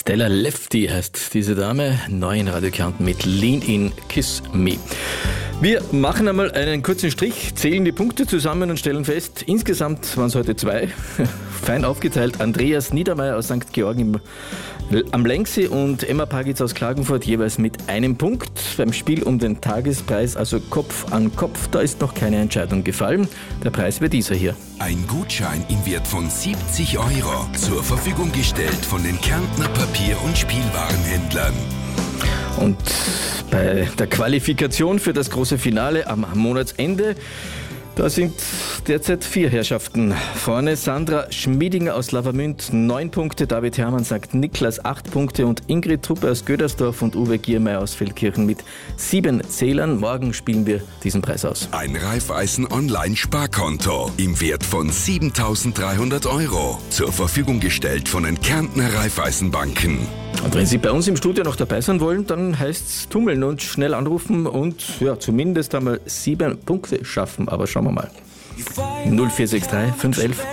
Stella Lefty heißt diese Dame, neu in Radio Kärnten mit Lean In, Kiss Me. Wir machen einmal einen kurzen Strich, zählen die Punkte zusammen und stellen fest, insgesamt waren es heute 2, fein aufgeteilt. Andreas Niedermeyer aus St. Georgen am Lenksee und Emma Pagitz aus Klagenfurt jeweils mit einem Punkt. Beim Spiel um den Tagespreis, also Kopf an Kopf, da ist noch keine Entscheidung gefallen. Der Preis wäre dieser hier. Ein Gutschein im Wert von 70 Euro, zur Verfügung gestellt von den Kärntner Papier- und Spielwarenhändlern. Und bei der Qualifikation für das große Finale am Monatsende, da sind derzeit 4 Herrschaften vorne. Sandra Schmiedinger aus Lavamünd 9 Punkte, David Hermann St. Niklas 8 Punkte und Ingrid Truppe aus Gödersdorf und Uwe Giermeier aus Feldkirchen mit 7 Zählern. Morgen spielen wir diesen Preis aus. Ein Raiffeisen-Online-Sparkonto im Wert von 7.300 Euro, zur Verfügung gestellt von den Kärntner Raiffeisenbanken. Und wenn Sie bei uns im Studio noch dabei sein wollen, dann heißt es tummeln und schnell anrufen und zumindest einmal 7 Punkte schaffen. Aber schauen wir mal. 0463 511